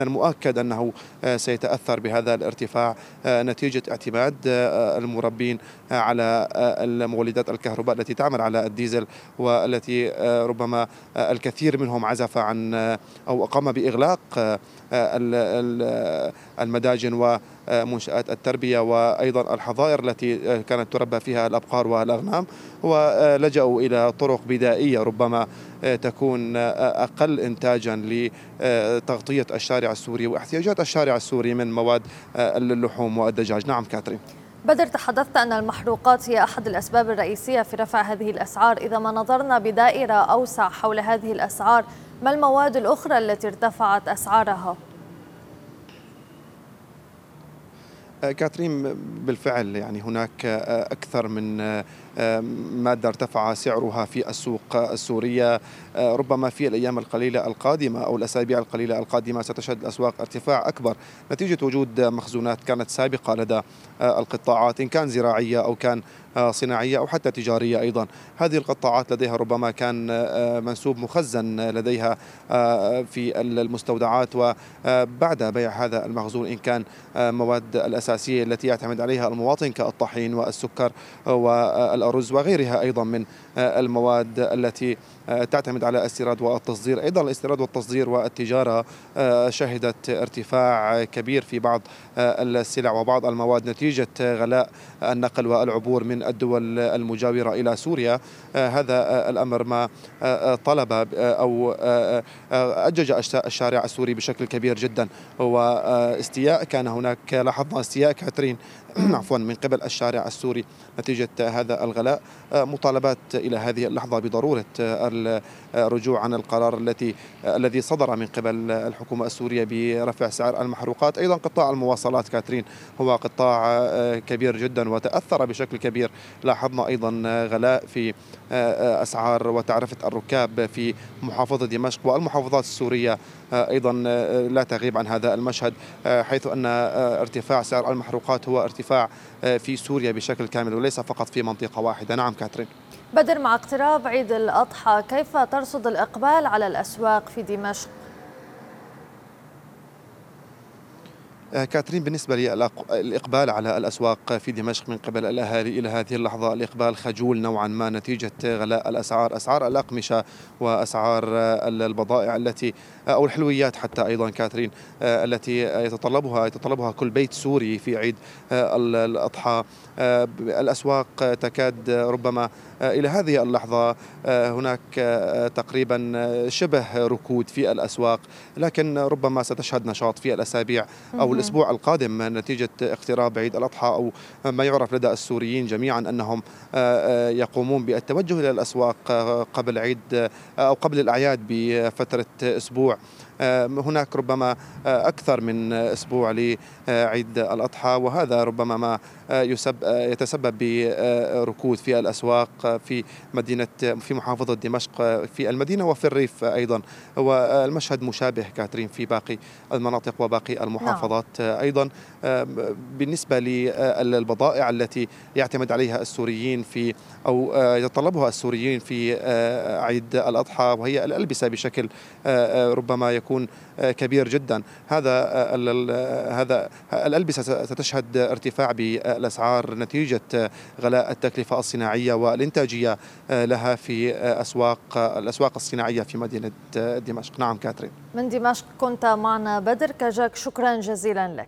المؤكد أنه سيتأثر بهذا الارتفاع نتيجة اعتماد المربين على المولدات الكهرباء التي تعمل على الديزل، والتي ربما الكثير منهم عزف عن أو قام بإغلاق المداجن ومنشآت التربية وأيضا الحظائر التي كانت تربى فيها الأبقار والأغنام، ولجأوا إلى طرق بدائية ربما تكون أقل إنتاجا لتغطية الشارع السوري واحتياجات الشارع السوري من مواد اللحوم والدجاج. نعم كاترين. بدر، تحدثت أن المحروقات هي أحد الأسباب الرئيسية في رفع هذه الأسعار. إذا ما نظرنا بدائرة أوسع حول هذه الأسعار، ما المواد الأخرى التي ارتفعت أسعارها؟ كاترين، بالفعل يعني هناك أكثر من مادة ارتفع سعرها في السوق السورية. ربما في الأيام القليلة القادمة أو الأسابيع القليلة القادمة ستشهد الأسواق ارتفاع أكبر نتيجة وجود مخزونات كانت سابقة لدى القطاعات، إن كان زراعية أو كان صناعية أو حتى تجارية أيضا. هذه القطاعات لديها ربما كان منسوب مخزن لديها في المستودعات، وبعد بيع هذا المخزون إن كان مواد الأساسية التي يعتمد عليها المواطن كالطحين والسكر والأرز وغيرها أيضا من المواد التي تعتمد على الاستيراد والتصدير. أيضا الاستيراد والتصدير والتجارة شهدت ارتفاع كبير في بعض السلع وبعض المواد نتيجة غلاء النقل والعبور من الدول المجاورة إلى سوريا. هذا الأمر ما طلب أو أجج الشارع السوري بشكل كبير جدا، واستياء كان هناك، لاحظنا استياء كاترين عفوا من قبل الشارع السوري نتيجة هذا الغلاء. مطالبات إلى هذه اللحظة بضرورة الرجوع عن القرار الذي صدر من قبل الحكومة السورية برفع سعر المحروقات. أيضا قطاع المواصلات كاترين هو قطاع كبير جدا وتأثر بشكل كبير. لاحظنا أيضا غلاء في أسعار وتعرفة الركاب في محافظة دمشق والمحافظات السورية أيضا لا تغيب عن هذا المشهد، حيث أن ارتفاع سعر المحروقات هو ارتفاع في سوريا بشكل كامل وليس فقط في منطقة واحدة. نعم كاترين. بدر، مع اقتراب عيد الأضحى كيف ترصد الإقبال على الأسواق في دمشق؟ كاترين، بالنسبة للإقبال على الأسواق في دمشق من قبل الأهالي إلى هذه اللحظة الإقبال خجول نوعا ما نتيجة غلاء الأسعار، أسعار الأقمشة وأسعار البضائع التي أو الحلويات حتى أيضا كاترين التي يتطلبها كل بيت سوري في عيد الأضحى. الأسواق تكاد ربما إلى هذه اللحظة هناك تقريبا شبه ركود في الأسواق، لكن ربما ستشهد نشاط في الأسابيع أو الأسبوع القادم نتيجة اقتراب عيد الأضحى، أو ما يعرف لدى السوريين جميعا أنهم يقومون بالتوجه إلى الأسواق قبل عيد أو قبل الأعياد بفترة أسبوع. هناك ربما أكثر من أسبوع لعيد الأضحى، وهذا ربما ما يتسبب بركود في الأسواق في محافظة دمشق في المدينة وفي الريف أيضا. والمشهد مشابه كاترين في باقي المناطق وباقي المحافظات أيضا. بالنسبة للبضائع التي يعتمد عليها السوريين أو يتطلبها السوريين في عيد الأضحى، وهي الألبسة بشكل ربما يكون كبير جدا. هذا الألبسة ستشهد ارتفاع بالأسعار نتيجة غلاء التكلفة الصناعية والإنتاجية لها في الأسواق الصناعية في مدينة دمشق. نعم كاترين. من دمشق كنت معنا بدر كجاك، شكرا جزيلا لك.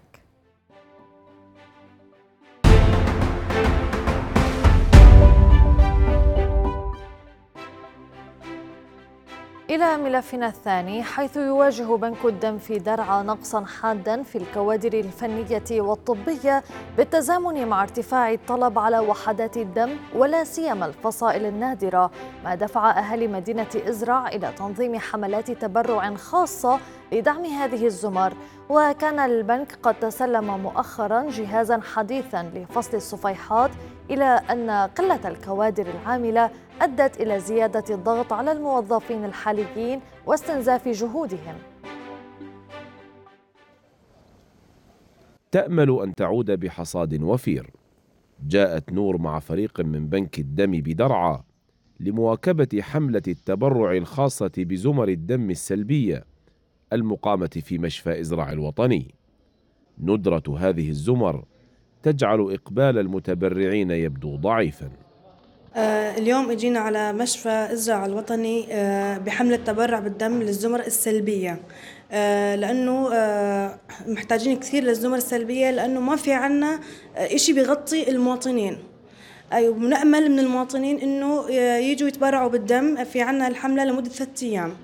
إلى ملفنا الثاني، حيث يواجه بنك الدم في درعا نقصا حادا في الكوادر الفنية والطبية بالتزامن مع ارتفاع الطلب على وحدات الدم ولا سيما الفصائل النادرة، ما دفع أهالي مدينة إزرع إلى تنظيم حملات تبرع خاصة لدعم هذه الزمر. وكان البنك قد تسلم مؤخرا جهازا حديثا لفصل الصفيحات، إلى أن قلة الكوادر العاملة أدت إلى زيادة الضغط على الموظفين الحاليين واستنزاف جهودهم. تأمل أن تعود بحصاد وفير. جاءت نور مع فريق من بنك الدم بدرعا لمواكبة حملة التبرع الخاصة بزمر الدم السلبية المقامة في مشفى إزرع الوطني. ندرة هذه الزمر تجعل إقبال المتبرعين يبدو ضعيفا. اليوم اجينا على مشفى إزرع الوطني بحملة تبرع بالدم للزمر السلبية، لأنه محتاجين كثير للزمر السلبية، لأنه ما في عنا إشي بيغطي المواطنين. ونأمل من المواطنين إنه يجوا يتبرعوا بالدم. في عنا الحملة لمدة 3 أيام.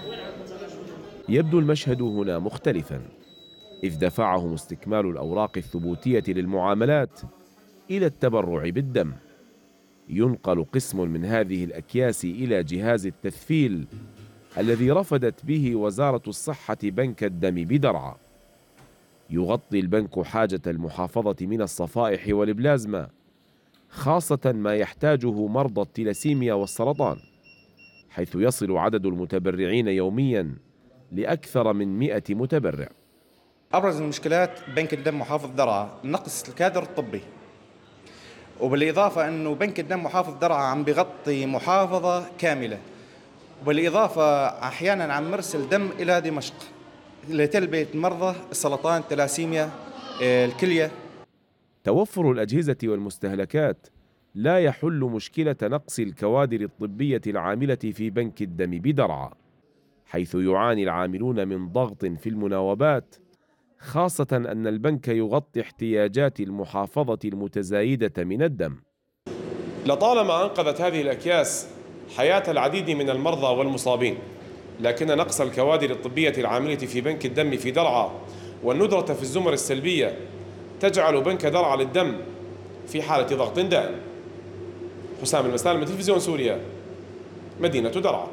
يبدو المشهد هنا مختلفا، إذ دفعهم استكمال الأوراق الثبوتية للمعاملات إلى التبرع بالدم. ينقل قسم من هذه الأكياس إلى جهاز التثفيل الذي رفدت به وزارة الصحة بنك الدم بدرعا. يغطي البنك حاجة المحافظة من الصفائح والبلازما، خاصة ما يحتاجه مرضى التلاسيميا والسرطان، حيث يصل عدد المتبرعين يوميا لأكثر من 100 متبرع. أبرز المشكلات بنك الدم محافظ درعا نقص الكادر الطبي، وبالإضافة أنه بنك الدم محافظ درعا عم بيغطي محافظة كاملة، وبالإضافة أحيانا عم مرسل دم إلى دمشق لتلبية مرضى السرطان، التلاسيميا، الكلية. توفر الأجهزة والمستهلكات لا يحل مشكلة نقص الكوادر الطبية العاملة في بنك الدم بدرعا، حيث يعاني العاملون من ضغط في المناوبات، خاصة أن البنك يغطي احتياجات المحافظة المتزايدة من الدم. لطالما أنقذت هذه الأكياس حياة العديد من المرضى والمصابين، لكن نقص الكوادر الطبية العاملة في بنك الدم في درعا والندرة في الزمر السلبية تجعل بنك درعا للدم في حالة ضغط دائم. حسام المسالم، تلفزيون سوريا، مدينة درعا.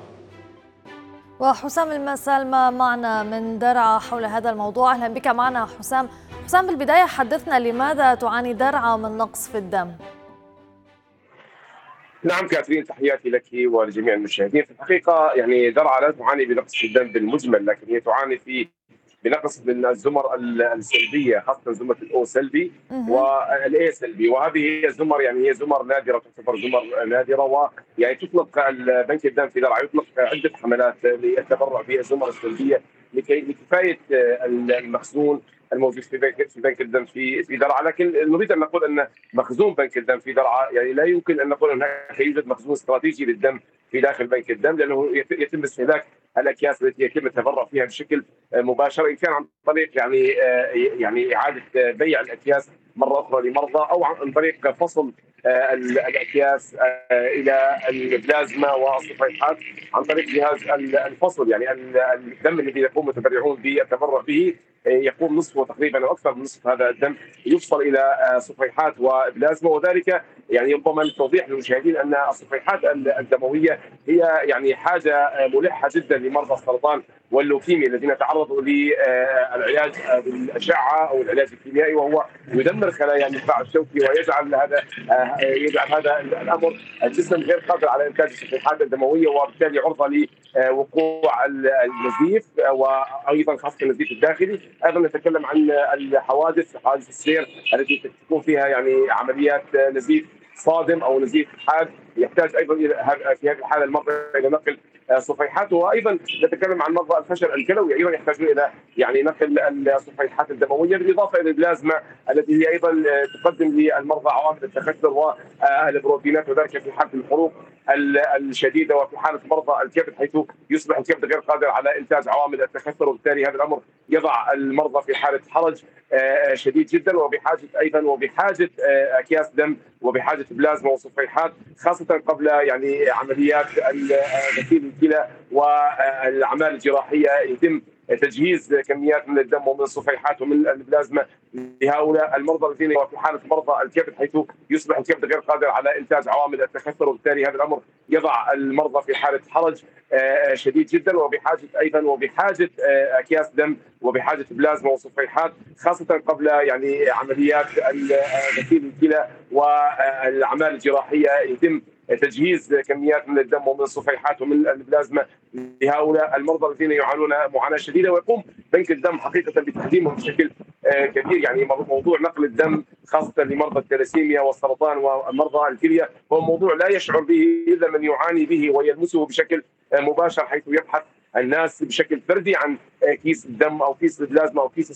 وحسام المسالمة معنا من درعا حول هذا الموضوع. أهلا بك معنا حسام. حسام، بالبداية حدثنا لماذا تعاني درعا من نقص في الدم؟ نعم كاترين، تحياتي لك ولجميع المشاهدين. في الحقيقة يعني درعا لا تعاني بنقص في الدم بالمجمل، لكن هي تعاني بنقص من الزمر السلبيه، خاصه زمره الاو سلبي والاي سلبي، وهذه هي زمر يعني هي زمر نادره، تعتبر زمر نادره. ويعني تطلق بنك الدم في درعا يطلق عده حملات للتبرع بالزمر السلبيه لكفايه المخزون الموجود في بنك الدم في درعا. لكن نريد ان نقول ان مخزون بنك الدم في درعا يعني لا يمكن ان نقول هناك يوجد مخزون استراتيجي للدم في داخل بنك الدم، لانه يتم استهلاك الاكياس التي يتم التبرع فيها بشكل مباشر، ان كان عن طريق يعني اعاده بيع الاكياس مره اخرى لمرضى، او عن طريق فصل الاكياس الى البلازما والصفيحات عن طريق جهاز الفصل. يعني الدم الذي يقوم المتبرعون بالتبرع به يقوم نصفه تقريبا او اكثر من نصف هذا الدم يفصل الى صفيحات وبلازما، وذلك يعني ربما للتوضيح للمشاهدين ان الصفيحات الدمويه هي يعني حاجه ملحه جدا لمرضى السرطان واللوكيميا الذين تعرضوا للعلاج بالاشعه او العلاج الكيميائي، وهو يدمر خلايا النخاع الشوكي ويجعل هذا الامر الجسم غير قادر على انتاج الصفيحات الدمويه، وبالتالي عرضه لوقوع النزيف وايضا خاصه النزيف الداخلي. ايضا نتكلم عن حوادث السير التي تكون فيها يعني عمليات نزيف صادم او نزيف حاد، يحتاج ايضا في هذه الحاله المرضى الى نقل صفيحات. وايضا نتكلم عن مرضى الفشل الكلوي، ايضا يحتاجون الى يعني نقل الصفيحات الدمويه، بالاضافه الى البلازما التي هي ايضا تقدم للمرضى عوامل التخثر والبروتينات، وذلك في حاله الحروق الشديده وفي حاله مرضى الكبد، حيث يصبح الكبد غير قادر على انتاج عوامل التخثر، وبالتالي هذا الامر يضع المرضى في حاله حرج شديد جدا، وبحاجه اكياس دم وبحاجه بلازما وصفيحات، خاصه قبل يعني عمليات غسيل الكلى والاعمال الجراحيه. يتم تجهيز كميات من الدم ومن الصفيحات ومن البلازما لهؤلاء المرضى الذين في حاله مرضى الكبد، حيث يصبح الكبد غير قادر على انتاج عوامل التخثر، وبالتالي هذا الامر يضع المرضى في حاله حرج شديد جدا، وبحاجه اكياس دم وبحاجه بلازما وصفيحات، خاصه قبل يعني عمليات غسيل الكلى والاعمال الجراحيه. يتم تجهيز كميات من الدم ومن الصفيحات ومن البلازما لهؤلاء المرضى الذين يعانون معاناه شديده، ويقوم بنك الدم حقيقه بتقديمهم بشكل كبير. يعني موضوع نقل الدم خاصه لمرضى التلاسيميا والسرطان ومرضى الكليه هو موضوع لا يشعر به الا من يعاني به ويلمسه بشكل مباشر، حيث يبحث الناس بشكل فردي عن كيس الدم او كيس البلازما او كيس